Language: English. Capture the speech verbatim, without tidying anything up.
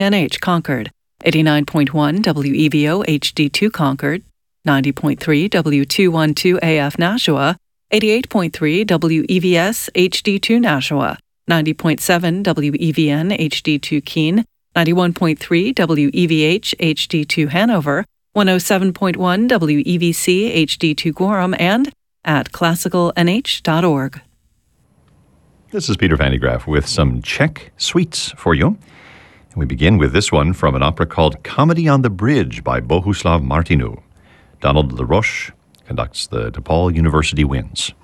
N H Concord, eighty-nine point one W E V O H D two Concord, ninety point three W two twelve A F Nashua, eighty-eight point three W E V S H D two Nashua, ninety point seven W E V N H D two Keene, ninety-one point three W E V H H D two Hanover, one oh seven point one W E V C H D two Gorham, and at classical n h dot org. This is Peter Van de Graaff with some Czech sweets for you. And we begin with this one from an opera called Comedy on the Bridge by Bohuslav Martinu. Donald LaRoche conducts the DePaul University Winds.